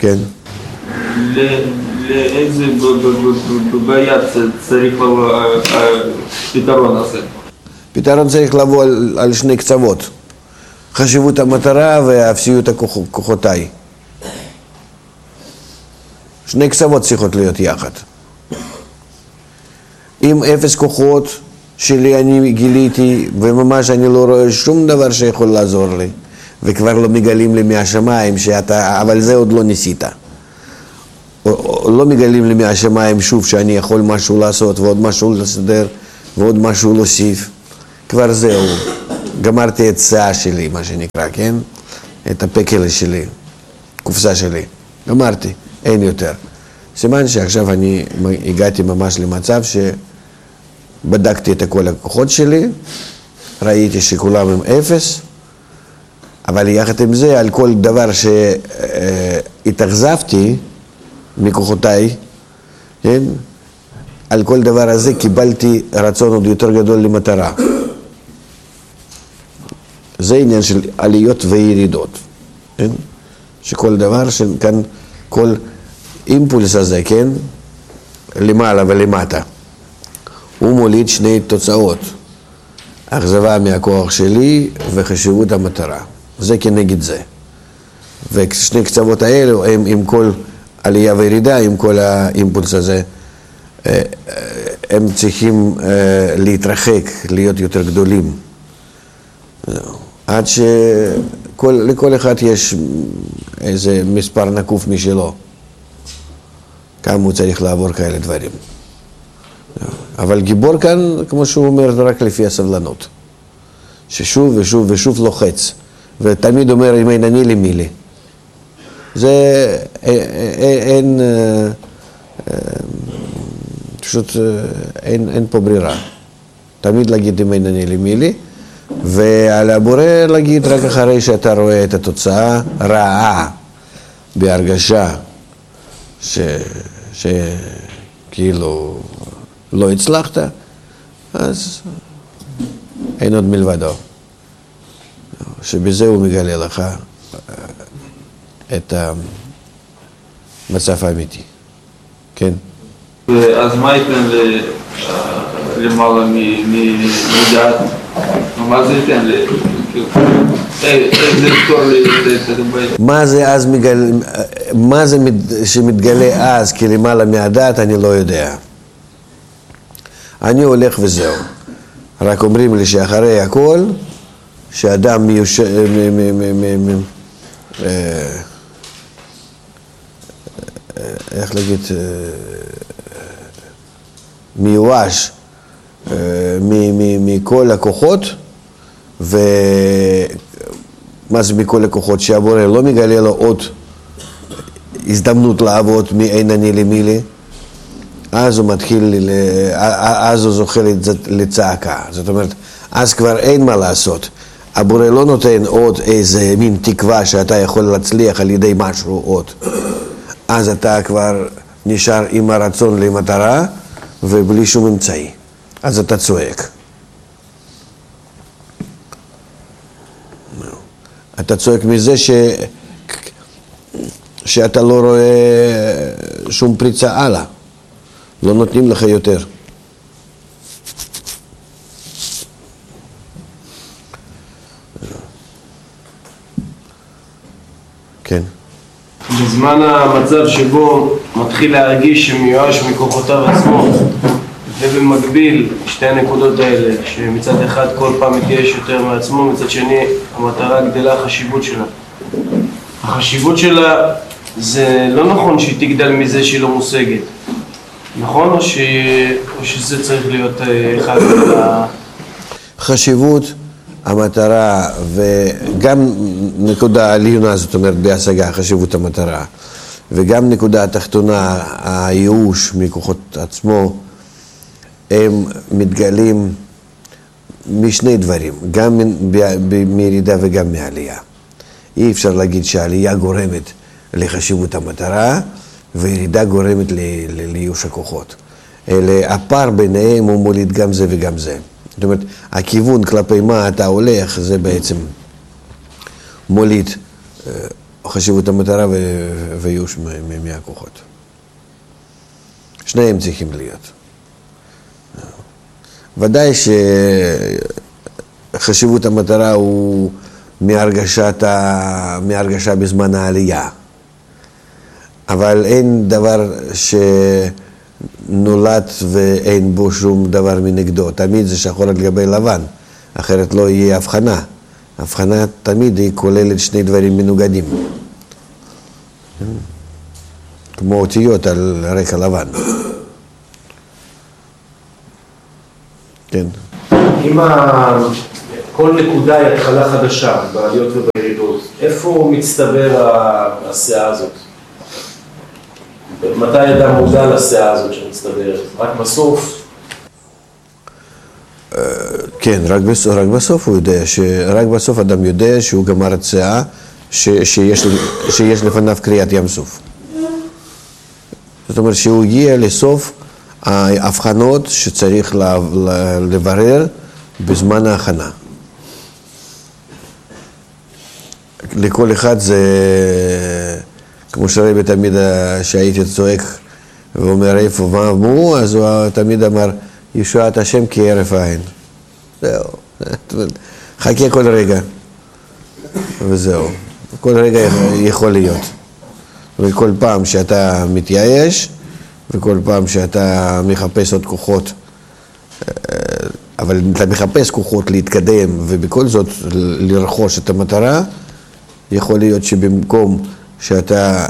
כן. לאיזה בעיה צריך לבוא הפתרון הזה? פתרון צריך לבוא על שני קצוות. חשיבות המטרה ואפסיות כוחותיי. שני קצוות צריכות להיות יחד. עם אפס כוחות שלי אני גיליתי, וממש אני לא רואה שום דבר שיכול לעזור לי, וכבר לא מגלים לי מהשמיים אבל זה עוד לא ניסית. לא מגלים לי מהשמיים שוב שאני יכול משהו לעשות ועוד משהו לסדר ועוד משהו להוסיף. כבר זהו, גמרתי את שאה שלי, מה שנקרא, כן? את הפקל שלי, קופסה שלי. גמרתי, אין יותר. סימן שעכשיו אני הגעתי ממש למצב שבדקתי את כל הכוחות שלי, ראיתי שכולם הם אפס, אבל יחד עם זה, על כל דבר שהתאכזבתי מכוחותיי, כן? על כל דבר הזה קיבלתי רצון עוד יותר גדול למטרה. זה עניין של עליות וירידות, כן? שכל דבר, כאן כל אימפולס הזה, כן? למעלה ולמטה, הוא מוליד שני תוצאות, אכזבה מהכוח שלי וחשיבות המטרה. זה כנגד זה. ושני קצוות האלו הם עם כל עלייה וירידה, עם כל האימפולס הזה, הם צריכים להתרחק, להיות יותר גדולים. עד שלכל אחד יש איזה מספר נקוף משלו. כמה הוא צריך לעבור כאלה דברים. אבל גיבור כאן, כמו שהוא אומר, זה רק לפי הסבלנות. ששוב ושוב ושוב לוחץ. ותמיד אומר, אם אין אני למי לי. זה אין, פשוט אין פה ברירה. תמיד להגיד אם אין אני למי לי. ועל הבורא להגיד רק אחרי שאתה רואה את התוצאה רעה בהרגשה שכאילו לא הצלחת, אז אין עוד מלבדו. שבזה הוא מגלה לך את המצב האמיתי. כן? אז מה ייתן למעלה מדעת? מה זה ייתן? מה זה שמתגלה אז כלמעלה מהדעת, אני לא יודע. אני הולך וזהו. רק אומרים לי שאחרי הכל, שאדם איך להגיד, מיואש מכל הכוחות, ומה זה מכל הכוחות? שהבורא לא מגלה לו עוד הזדמנות לעבוד מאין אני למי לי, אז הוא מתחיל, אז הוא זוכה לצעקה. זאת אומרת, אז כבר אין מה לעשות. הבורא לא נותן עוד איזה מין תקווה שאתה יכול להצליח על ידי משהו עוד. אז אתה כבר נשאר עם הרצון למטרה ובלי שום אמצעי. אז אתה צועק. אתה צועק מזה שאתה לא רואה שום פריצה הלאה. לא נותנים לך יותר. כן. בזמן המצב שבו מתחיל להרגיש שמיואש מכוחותיו עצמו, ובמקביל שתי הנקודות האלה, שמצד אחד כל פעם מתייאש יותר מעצמו, מצד שני המטרה גדלה החשיבות שלה. החשיבות שלה זה לא נכון שהיא תגדל מזה שהיא לא מושגת. נכון? או שזה צריך להיות אחד חשיבות, המטרה, וגם נקודה עליונה, זאת אומרת בהשגה, חשיבות המטרה, וגם נקודה התחתונה, הייאוש מכוחות עצמו, הם מתגלים משני דברים, גם מירידה וגם מעלייה. אי אפשר להגיד שהעלייה גורמת לחשיבות המטרה, וירידה גורמת לייאוש הכוחות. הפער ביניהם הוא מוליד גם זה וגם זה. זאת אומרת, הכיוון כלפי מה אתה הולך, זה בעצם מוליד חשיבות המטרה וייאוש מהכוחות. שניהם צריכים להיות. ודאי שחשיבות המטרה הוא מהרגשה בזמן העלייה. אבל אין דבר שנולד ואין בו שום דבר מנגדו. תמיד זה שחור על גבי לבן, אחרת לא יהיה הבחנה. הבחנה תמיד היא כוללת שני דברים מנוגדים. כמו אותיות על רקע לבן. כן. אם כל נקודה היא התחלה חדשה, בעליות ובירידות, איפה מצטבר הסאה הזאת? מתי אדם מודע לסאה הזאת שמצטברת? רק בסוף? כן, רק בסוף הוא יודע, רק בסוף אדם יודע שהוא גמר את סאה, שיש לפניו קריאת ים סוף. זאת אומרת שהוא הגיע לסוף ההבחנות שצריך לברר בזמן ההכנה. לכל אחד זה, כמו שרבי תמיד שהייתי צועק ואומר איפה מה אמרו, אז הוא תמיד אמר ישועת השם כהרף עין. זהו, חכה כל רגע וזהו, כל רגע יכול להיות. וכל פעם שאתה מתייאש וכל פעם שאתה מחפש עוד כוחות, אבל אתה מחפש כוחות להתקדם ובכל זאת לרכוש את המטרה, יכול להיות שבמקום שאתה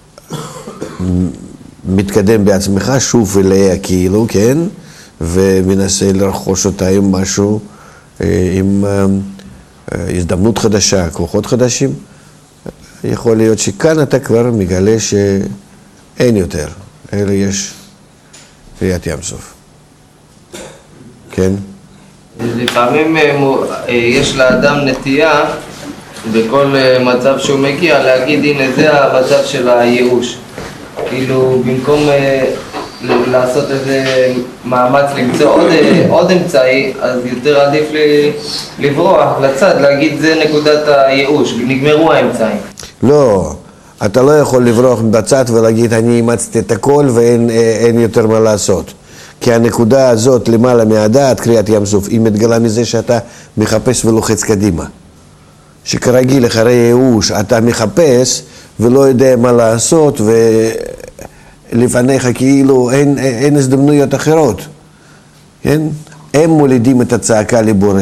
מתקדם בעצמך שוב אליה כאילו, כן? ומנסה לרכוש אותה עם משהו, עם הזדמנות חדשה, כוחות חדשים. יכול להיות שכאן אתה כבר מגלה שאין יותר, אלא יש קריאת ים סוף. כן? לפעמים יש לאדם נטייה בכל מצב שהוא מגיע להגיד הנה זה המצב של הייאוש. כאילו במקום לעשות איזה מאמץ למצוא עוד אמצעי, אז יותר עדיף לברוח לצד, להגיד זה נקודת הייאוש, נגמרו האמצעים. לא, אתה לא יכול לברוח בצד ולהגיד אני אימצתי את הכל ואין יותר מה לעשות. כי הנקודה הזאת למעלה מהדעת, קריאת ים סוף, היא מתגלה מזה שאתה מחפש ולוחץ קדימה. שכרגיל אחרי ייאוש אתה מחפש ולא יודע מה לעשות ולפניך כאילו אין הזדמנויות אחרות. כן? הם מולידים את הצעקה לבורא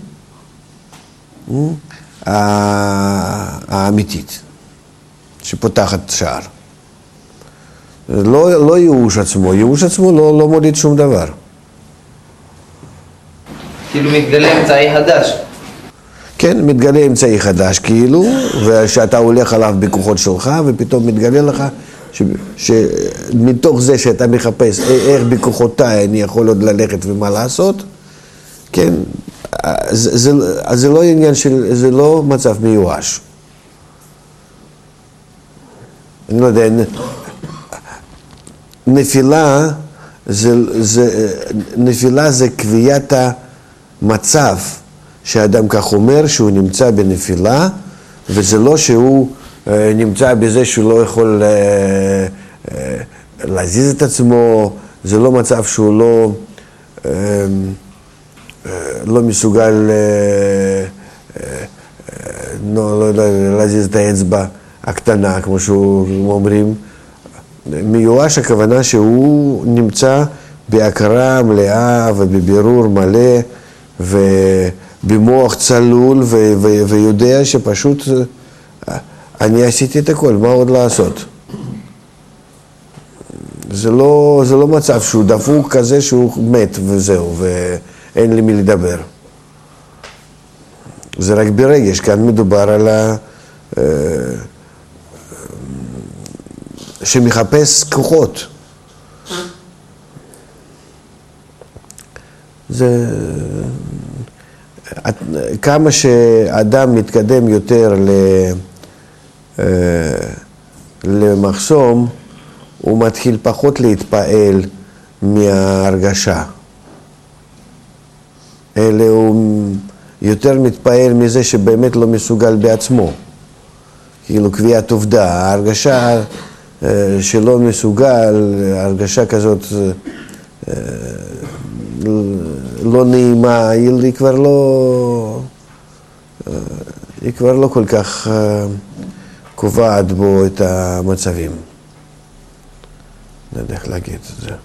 האמיתית שפותחת שער. לא ייאוש עצמו, ייאוש עצמו לא מוליד שום דבר. כאילו מתגלה אמצעי חדש. כן, מתגלה אמצעי חדש כאילו, ושאתה הולך עליו בכוחות שלך, ופתאום מתגלה לך שמתוך זה שאתה מחפש איך בכוחותיי אני יכול עוד ללכת ומה לעשות, כן, זה לא עניין של, זה לא מצב מיואש. אני לא יודע, נפילה זה קביעת המצב שהאדם כך אומר שהוא נמצא בנפילה, וזה לא שהוא נמצא בזה שהוא לא יכול להזיז את עצמו, זה לא מצב שהוא לא מסוגל לא להזיז את האצבע הקטנה, כמו שאומרים. מיואש הכוונה שהוא נמצא בהכרה מלאה ובבירור מלא ובמוח צלול ויודע שפשוט אני עשיתי את הכל, מה עוד לעשות? זה לא מצב שהוא דפוק כזה שהוא מת וזהו ואין לי מי לדבר. זה רק ברגש, כאן מדובר על שמחפש כוחות. זה כמה שאדם מתקדם יותר למחסום, הוא מתחיל פחות להתפעל מההרגשה. אלא הוא יותר מתפעל מזה שבאמת לא מסוגל בעצמו. כאילו קביעת עובדה, ההרגשה שלא מסוגל, הרגשה כזאת לא נעימה, היא כבר לא כל כך קובעת בו את המצבים. לא יודע איך להגיד את זה.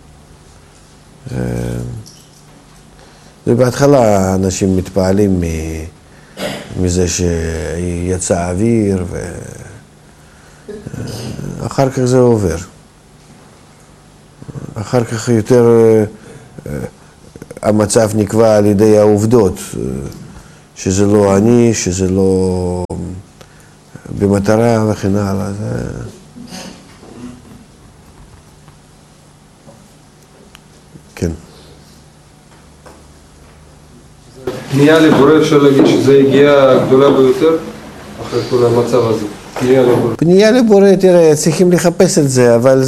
ובהתחלה אנשים מתפעלים מזה שיצא אוויר, ואחר כך זה עובר. אחר כך יותר המצב נקבע על ידי העובדות, שזה לא אני, שזה לא במטרה וכן הלאה. כן. פנייה לבורא, אפשר להגיד שזה הגיעה הגדולה ביותר אחרי כל המצב הזה. פנייה לבורא, תראה, צריכים לחפש את זה, אבל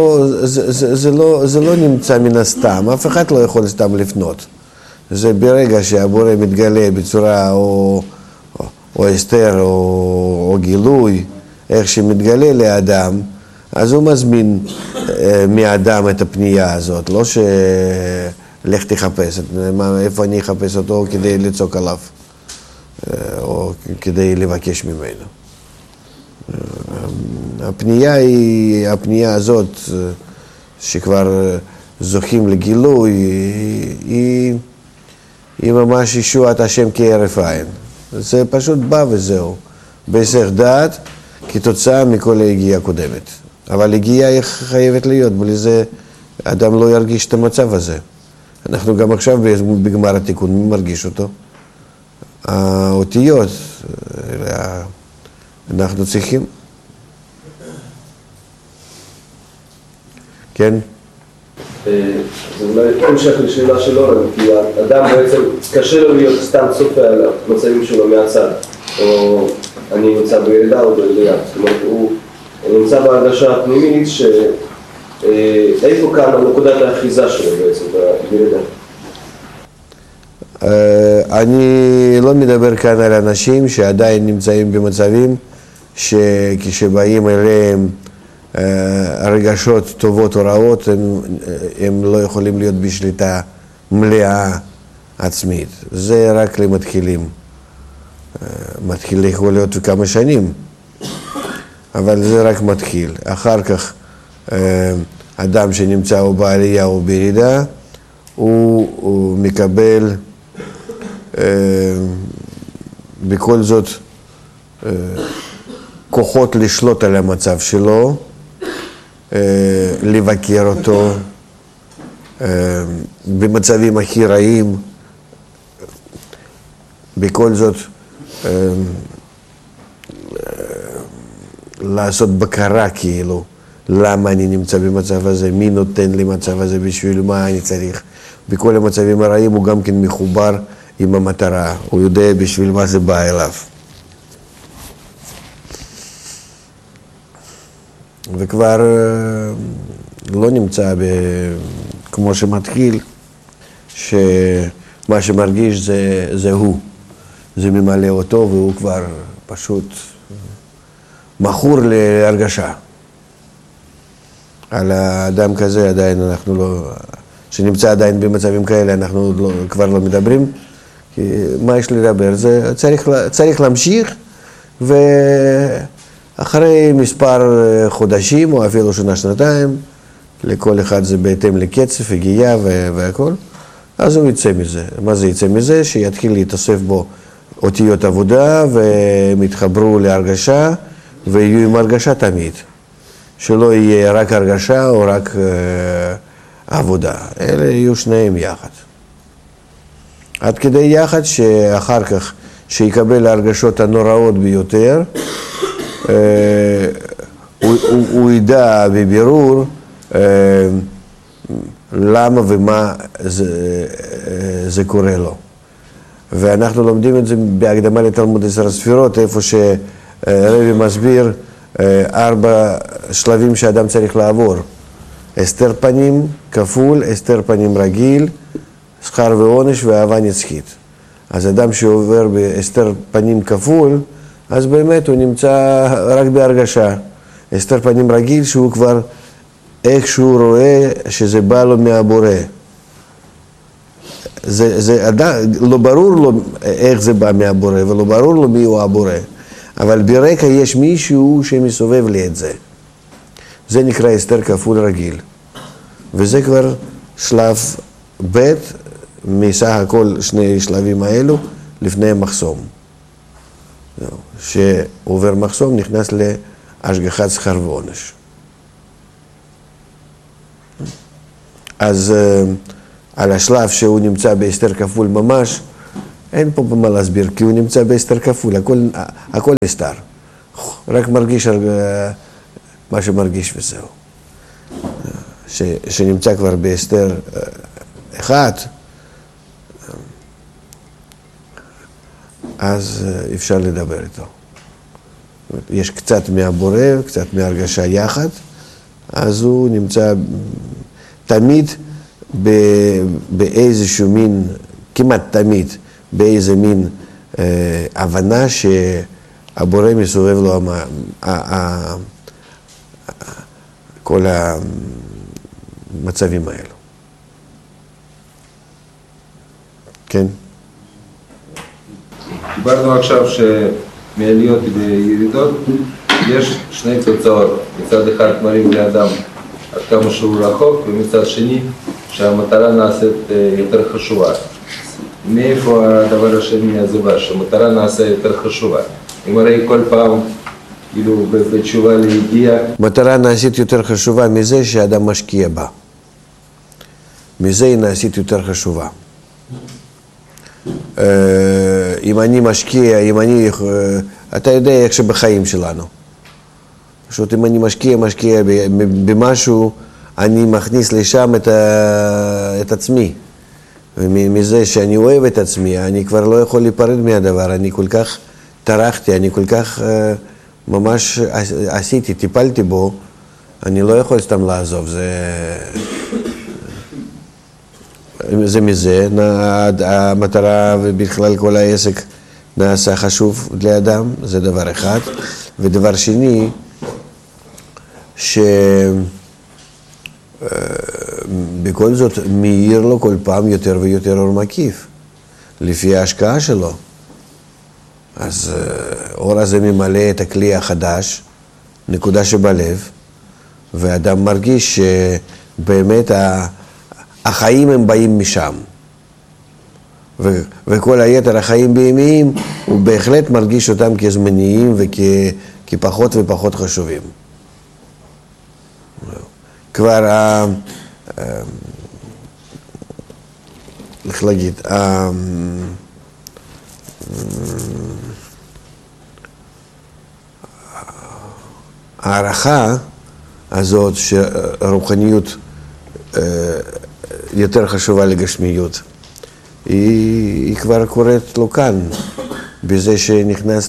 זה לא נמצא מן הסתם, אף אחד לא יכול סתם לפנות. זה ברגע שהבורא מתגלה בצורה או הסתר או גילוי, איך שמתגלה לאדם, אז הוא מזמין מאדם את הפנייה הזאת, לא לך תחפש, איפה אני אחפש אותו כדי לצעוק עליו, או כדי לבקש ממנו. הפנייה הזאת, שכבר זוכים לגילוי, היא ממש ישועת השם כהרף עין. זה פשוט בא וזהו, בהיסח דעת, כתוצאה מכל היגיעה הקודמת. אבל היגיעה היא חייבת להיות, בלי זה אדם לא ירגיש את המצב הזה. אנחנו גם עכשיו בגמר התיקון, מי מרגיש אותו? האותיות, אנחנו צריכים. כן? זה אולי המשך לשאלה של אורן, כי האדם בעצם קשה לו להיות סתם צופה על המצבים שלו מהצד, או אני נמצא בירידה או בעלייה. זאת אומרת, הוא נמצא בהרגשה הפנימית איפה כאן נקודת האחיזה שלו בעצם בירידה? אני לא מדבר כאן על אנשים שעדיין נמצאים במצבים שכשבאים אליהם הרגשות טובות או רעות, הם לא יכולים להיות בשליטה מלאה עצמית. זה רק למתחילים. מתחיל יכול להיות כמה שנים, אבל זה רק מתחיל. אחר כך אדם שנמצא או בעלייה או בירידה, הוא מקבל בכל זאת כוחות לשלוט על המצב שלו, לבקר אותו במצבים הכי רעים, בכל זאת לעשות בקרה כאילו, למה אני נמצא במצב הזה, מי נותן לי מצב הזה, בשביל מה אני צריך. בכל המצבים הרעים הוא גם כן מחובר עם המטרה, הוא יודע בשביל מה זה בא אליו. וכבר לא נמצא כמו שמתחיל, שמה שמרגיש זה הוא, זה ממלא אותו, והוא כבר פשוט מכור להרגשה. על האדם כזה עדיין אנחנו לא, שנמצא עדיין במצבים כאלה, אנחנו כבר לא מדברים, כי מה יש לדבר? זה צריך להמשיך, ואחרי מספר חודשים, או אפילו שנה-שנתיים, לכל אחד זה בהתאם לקצב, הגיעה והכל, אז הוא יצא מזה. מה זה יצא מזה? שיתחיל להתאסף בו אותיות עבודה, והם יתחברו להרגשה, ויהיו עם הרגשה תמיד. שלא יהיה רק הרגשה או רק עבודה. אלה יהיו שניהם יחד. עד כדי יחד שאחר כך, שיקבל ההרגשות הנוראות ביותר, הוא ידע בבירור למה ומה זה קורה לו. ואנחנו לומדים את זה בהקדמה לתלמוד 10 הספירות, איפה שרבי מסביר 4 שלבים שאדם צריך לעבור. הסתר פנים כפול, הסתר פנים רגיל, שכר ועונש ואהבה נצחית. אז אדם שעובר בהסתר פנים כפול, אז באמת הוא נמצא רק בהרגשה. הסתר פנים רגיל שהוא כבר איכשהו רואה שזה בא לו מהבורא. לא ברור לו איך זה בא מהבורא ולא ברור לו מי הוא הבורא. אבל ברקע יש מישהו שמסובב לי את זה. זה נקרא הסתר כפול רגיל. וזה כבר שלב ב' מסך הכל שני שלבים האלו לפני המחסום. שעובר מחסום נכנס להשגחת שכר ועונש. אז על השלב שהוא נמצא בהסתר כפול ממש, אין פה במה להסביר, כי הוא נמצא בהסתר כפול, הכל נסתר. רק מרגיש מה שמרגיש וזהו. שנמצא כבר בהסתר אחד, אז אפשר לדבר איתו. יש קצת מהבורא, קצת מהרגשה יחד, אז הוא נמצא תמיד באיזשהו מין, כמעט תמיד, באיזה מין הבנה שהבורא מסובב לו כל המצבים האלו. כן? דיברנו עכשיו שמעליות וירידות יש שני תוצאות. מצד אחד מראים לאדם עד כמה שהוא רחוק, ומצד שני שהמטרה נעשית יותר חשובה. מאיפה הדבר השני הזה בא, שהמטרה נעשה יותר חשובה? אם הרי כל פעם, כאילו בתשובה להגיע... מטרה נעשית יותר חשובה מזה שאדם משקיע בה. מזה היא נעשית יותר חשובה. אם אני משקיע, אתה יודע איך שבחיים שלנו. פשוט אם אני משקיע במשהו, אני מכניס לשם את עצמי. ומזה שאני אוהב את עצמי, אני כבר לא יכול להיפרד מהדבר. אני כל כך טרחתי, אני כל כך ממש עשיתי, טיפלתי בו, אני לא יכול סתם לעזוב. זה מזה, המטרה ובכלל כל העסק נעשה חשוב לאדם, זה דבר אחד. ודבר שני, שבכל זאת מאיר לו כל פעם יותר ויותר אור מקיף, לפי ההשקעה שלו. אז אור הזה ממלא את הכלי החדש, נקודה שבלב, ואדם מרגיש שבאמת החיים הם באים משם. וכל היתר החיים בימיים, הוא בהחלט מרגיש אותם כזמניים וכפחות ופחות חשובים. כבר, איך להגיד, הערכה הזאת שרוחניות יותר חשובה לגשמיות, היא כבר קורית לו כאן, בזה שנכנס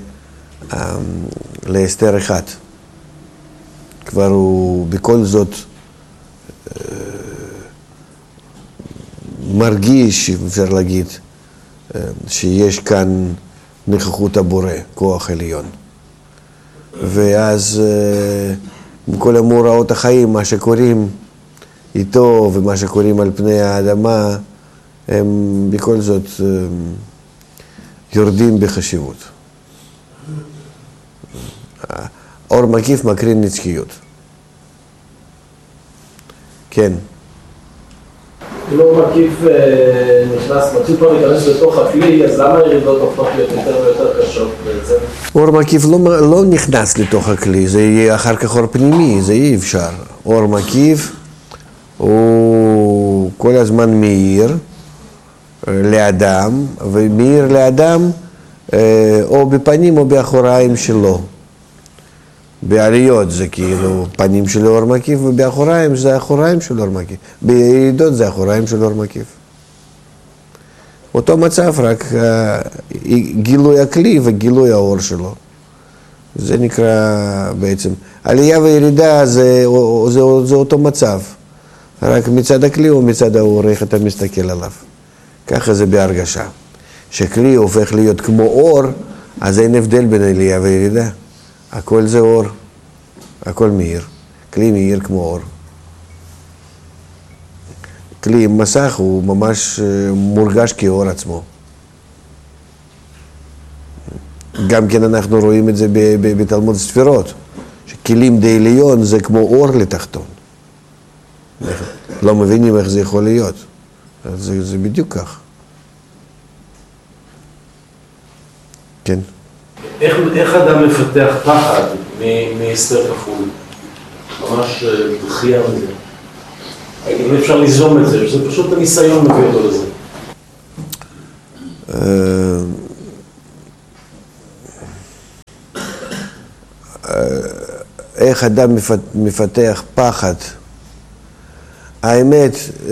להסתר אחד. כבר הוא בכל זאת מרגיש, אפשר להגיד, שיש כאן נוכחות הבורא, כוח עליון. ואז עם כל המאורעות החיים, מה שקוראים איתו ומה שקוראים על פני האדמה, הם בכל זאת יורדים בחשיבות. אור מקיף מקרין נצחיות. כן. אם אור מקיף מתחיל כבר להיכנס לתוך הכלי, אז למה הירידות הופכות להיות יותר ויותר קשות בעצם? אור מקיף לא נכנס לתוך הכלי, זה יהיה אחר כך אור פנימי, זה אי אפשר. אור מקיף הוא כל הזמן מאיר לאדם, ומאיר לאדם או בפנים או באחוריים שלו. בעליות זה כאילו פנים של אור מקיף, ובאחוריים זה אחוריים של אור מקיף. בירידות זה אחוריים של אור מקיף. אותו מצב, רק גילוי הכלי וגילוי האור שלו. זה נקרא בעצם. עלייה וירידה זה אותו מצב. רק מצד הכלי או מצד האור, איך אתה מסתכל עליו. ככה זה בהרגשה. שכלי הופך להיות כמו אור, אז אין הבדל בין עלייה וירידה. הכל זה אור, הכל מאיר. כלי מאיר כמו אור. כלי עם מסך הוא ממש מורגש כאור עצמו. גם כן אנחנו רואים את זה בתלמוד ספירות, שכלים די עליון זה כמו אור לתחתון. לא מבינים איך זה יכול להיות. זה בדיוק כך. כן. איך אדם מפתח פחד מהסתר כפול? ממש דחייה מזה. אם אפשר ליזום את זה, שזה פשוט הניסיון מביא אותו לזה. איך אדם מפתח פחד? האמת,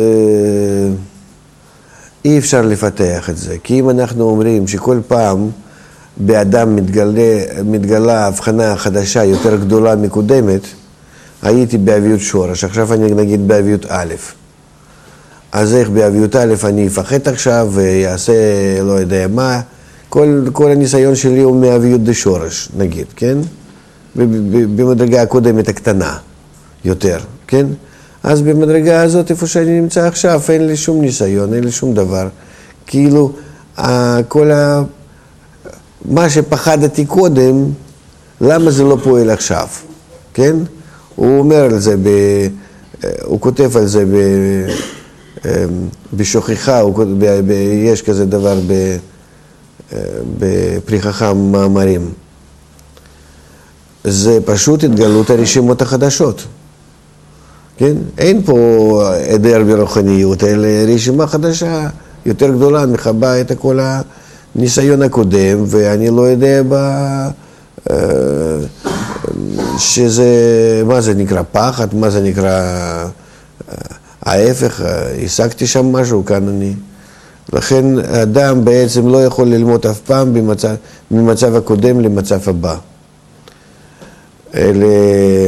אי אפשר לפתח את זה, כי אם אנחנו אומרים שכל פעם באדם מתגלה הבחנה חדשה יותר גדולה מקודמת, הייתי באביות שורש, עכשיו אני נגיד באביות א', אז איך באביות א' אני אפחד עכשיו ויעשה לא יודע מה, כל הניסיון שלי הוא מאביות דשורש, נגיד, כן? במדרגה הקודמת הקטנה יותר, כן? אז במדרגה הזאת, איפה שאני נמצא עכשיו, אין לי שום ניסיון, אין לי שום דבר. כאילו, מה שפחדתי קודם, למה זה לא פועל עכשיו, כן? הוא אומר על זה, הוא כותב על זה בשוכחה, יש כזה דבר בפרי חכם מאמרים. זה פשוט התגלות הרשימות החדשות. כן? אין פה היעדר ברוחניות, אלא רשימה חדשה יותר גדולה, מחבה את כל הניסיון הקודם, ואני לא יודע שזה, מה זה נקרא פחד, מה זה נקרא ההפך, השגתי שם משהו, כאן אני. לכן האדם בעצם לא יכול ללמוד אף פעם ממצב הקודם למצב הבא. אלה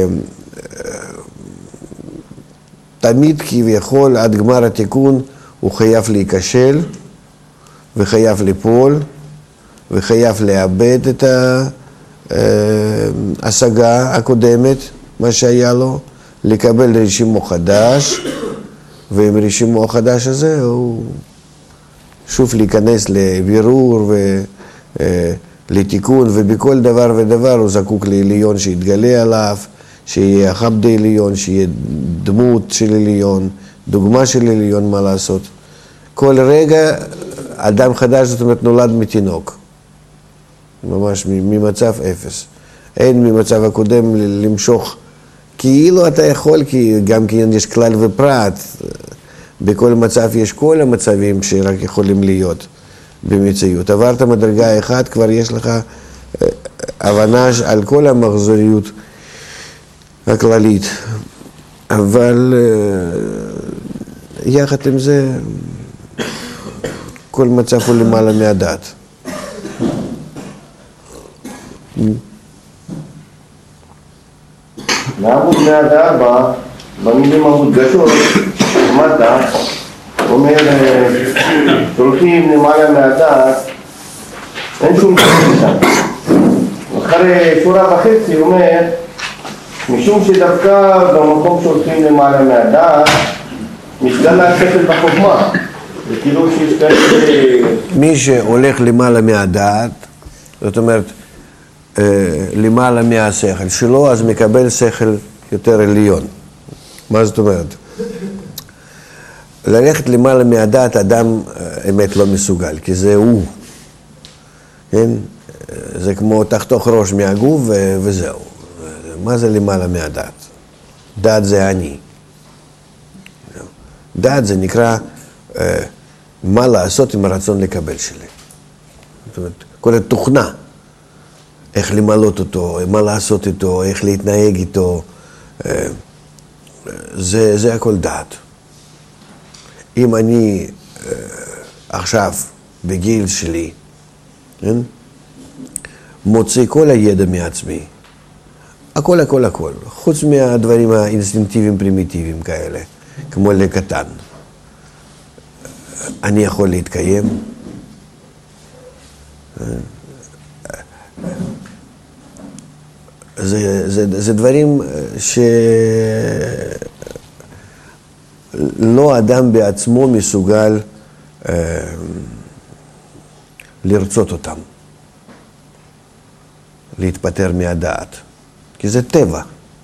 תמיד כביכול עד גמר התיקון הוא חייב להיכשל וחייב ליפול וחייב לאבד את ההשגה הקודמת, מה שהיה לו, לקבל רשימו חדש, ועם רשימו החדש הזה הוא שוב להיכנס לבירור ולתיקון, ובכל דבר ודבר הוא זקוק לעליון שיתגלה עליו, שיהיה חבד עליון, שיהיה דמות של עליון, דוגמה של עליון, מה לעשות. כל רגע אדם חדש, זאת אומרת, נולד מתינוק. ממש ממצב אפס. אין ממצב הקודם למשוך, כאילו אתה יכול, כי גם כן יש כלל ופרט. בכל מצב יש כל המצבים שרק יכולים להיות במציאות. עברת מדרגה אחת, כבר יש לך הבנה על כל המחזוריות הכללית. אבל יחד עם זה, כל מצב הוא למעלה מהדעת. לעבוד מהדעת במילים המודגשות, למטה, אומר, הולכים למעלה מהדעת, אין שום דבר שם. אחרי שורה וחצי הוא אומר, משום שדווקא במקום שהולכים למעלה מהדעת, מתגלה השכל בחוכמה. זה כאילו שיש כאלה... מי שהולך למעלה מהדעת, זאת אומרת, למעלה מהשכל שלו, אז מקבל שכל יותר עליון. מה זאת אומרת? ללכת למעלה מהדעת, אדם אמת לא מסוגל, כי זה הוא. כן? זה כמו תחתוך ראש מהגוף וזהו. מה זה למעלה מהדעת? דעת זה אני. דעת זה נקרא מה לעשות עם הרצון לקבל שלי. זאת אומרת, כל התוכנה. איך למלות אותו, מה לעשות איתו, איך להתנהג איתו, זה הכל דעת. אם אני עכשיו, בגיל שלי, כן? מוציא כל הידע מעצמי, הכל, הכל, הכל, חוץ מהדברים האינסטינקטיביים פרימיטיביים כאלה, כמו לקטן, אני יכול להתקיים, זה דברים שלא אדם בעצמו מסוגל לרצות אותם, להתפטר מהדעת, כי זה טבע.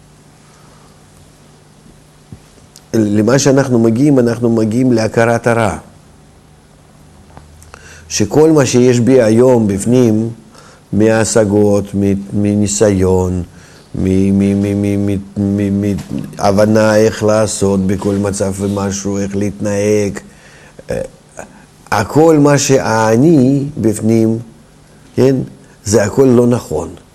למה שאנחנו מגיעים להכרת הרע. שכל מה שיש בי היום בפנים, מהשגות, מניסיון, מהבנה איך לעשות בכל מצב ומשהו, איך להתנהג, הכל מה שאני בפנים, כן, זה הכל לא נכון.